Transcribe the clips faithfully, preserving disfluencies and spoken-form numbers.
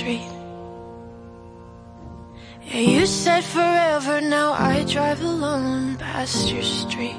street. Yeah, you said forever, now I drive alone past your street.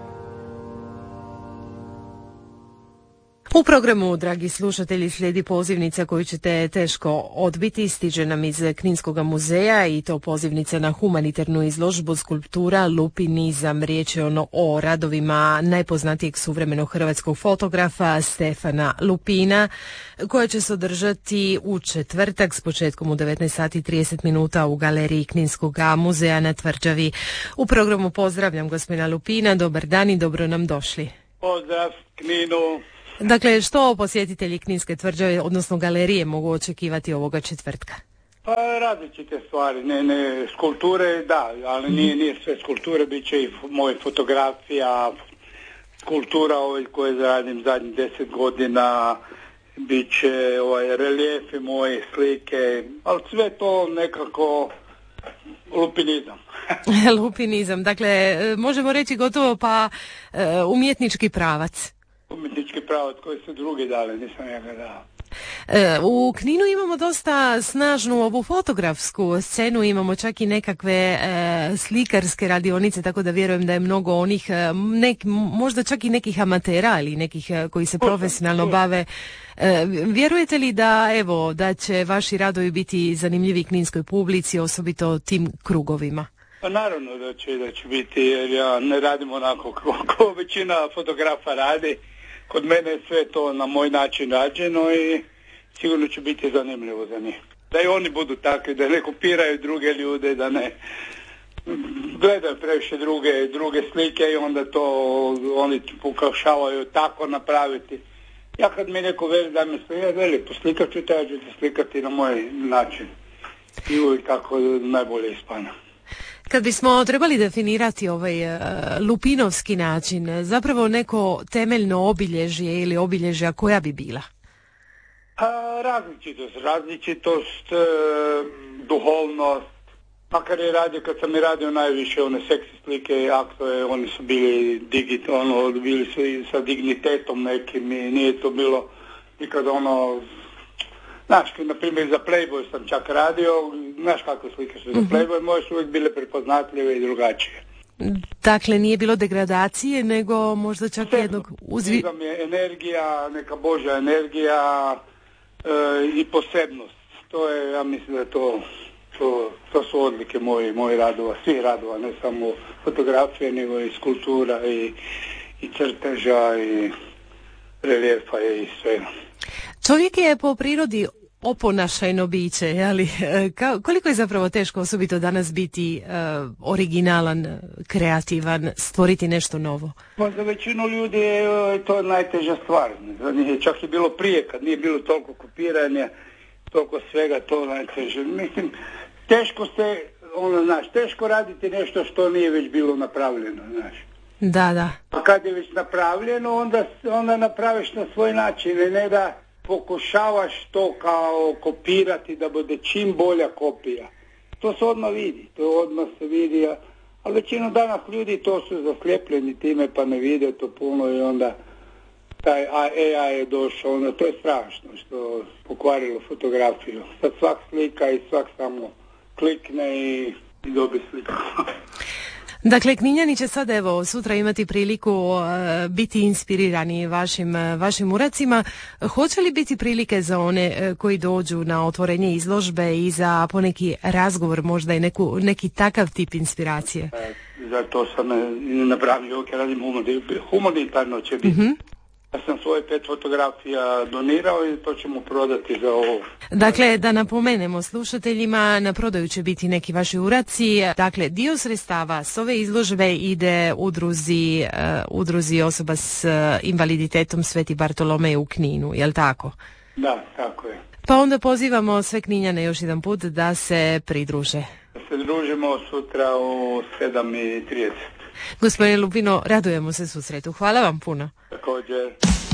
U programu, dragi slušatelji, slijedi pozivnica koju ćete teško odbiti. Stiže nam iz Kninskog muzeja i to pozivnica na humanitarnu izložbu skulptura Lupinizam. Riječ je ono o radovima najpoznatijeg suvremenog hrvatskog fotografa Stefana Lupina, koja će se održati u četvrtak s početkom u devetnaest sati i trideset minuta u galeriji Kninskog muzeja na Tvrđavi. U programu pozdravljam gospodina Lupina. Dobar dan i dobro nam došli. Pozdrav Kninu. Dakle, što posjetitelji Kninske tvrđave, odnosno galerije, mogu očekivati ovoga četvrtka? Pa različite stvari, ne, ne, skulpture, da, ali nije, nije sve skulpture, bit će i moje fotografija, skulptura ovaj koje radim zadnjih deset godina, bit će ovaj, reljefi moje, slike, ali sve to nekako lupinizam. Lupinizam, dakle, možemo reći gotovo pa umjetnički pravac. Umjetnički pravac koji su drugi dali, nisam ja ga dao. E, u Kninu imamo dosta snažnu ovu fotografsku scenu, imamo čak i nekakve e, slikarske radionice, tako da vjerujem da je mnogo onih, nek, možda čak i nekih amatera ili nekih koji se profesionalno bave. E, vjerujete li da, evo, da će vaši radovi biti zanimljivi kninskoj publici, osobito tim krugovima? Pa naravno da će, da će biti, jer ja ne radim onako kako većina fotografa radi. Kod mene je sve to na moj način rađeno i sigurno će biti zanimljivo za njih. Da i oni budu takvi, da ne kopiraju druge ljude, da ne gledaju previše druge, druge slike i onda to oni pokušavaju tako napraviti. Ja kad mi neko veli da mi slika, veli, poslikat ću te, ja ću te slikati na moj način. I uvijek tako najbolje ispana. Kad bismo trebali definirati ovaj uh, lupinovski način, zapravo neko temeljno obilježje ili obilježja koja bi bila? A, različitost, različitost, e, duhovnost. Makar je radio, kad sam i radio najviše one seksi slike, aktoje, oni su bili digit, ono, bili su i sa dignitetom nekim i nije to bilo nikad ono... Znaš, na primjer za Playboy sam čak radio, znaš kakve slike su za Playboy, moje su uvijek bile prepoznatljive i drugačije. Dakle, nije bilo degradacije, nego možda čak Sve, jednog uzvi... Uzam je energija, neka božja energija e, i posebnost. To je, ja mislim da to, to, to su odlike moji, moji radova, svih radova, ne samo fotografije, nego i skulptura i, i crteža i reljefa i sve. Čovjek je po prirodi oponašajno biće, jeli? Ka, koliko je zapravo teško osobito danas biti uh, originalan, kreativan, stvoriti nešto novo? Pa za većinu ljudi je to najteža stvar. Čak je bilo prije, kad nije bilo toliko kopiranja, toliko svega, to najteže. Mislim, teško se, ono, znaš, teško raditi nešto što nije već bilo napravljeno, znaš. Da, da. A kad je već napravljeno, onda, onda napraviš na svoj način, ne da pokušavaš to kao kopirati da bude čim bolja kopija. To se odmah vidi, to odmah se vidi, ali većinu danas ljudi to su zaslijepljeni time pa ne vide to puno i onda taj A I je došao, onda to je strašno što pokvarilo fotografiju. Sad svak slika i svak samo klikne i, i dobi sliku. Dakle, Kninjani će sad evo sutra imati priliku uh, biti inspirirani vašim, uh, vašim uracima. Hoće li biti prilike za one uh, koji dođu na otvorenje izložbe i za poneki razgovor, možda i neku, neki takav tip inspiracije? E, zato sam napravio, ok, radim humanitarno će biti. Mm-hmm. Ja sam svoje pet fotografija donirao i to ćemo prodati za ovo. Dakle, da napomenemo slušateljima, na prodaju će biti neki vaši uraci. Dakle, dio sredstava s ove izložbe ide udruzi, uh, udruzi osoba s uh, invaliditetom Sveti Bartolomej u Kninu, jel tako? Da, tako je. Pa onda pozivamo sve Kninjane još jedan put da se pridruže. Da se družimo sutra u sedam i trideset. Gospodine Lupino, radujemo se susretu. Hvala vam puno. Također.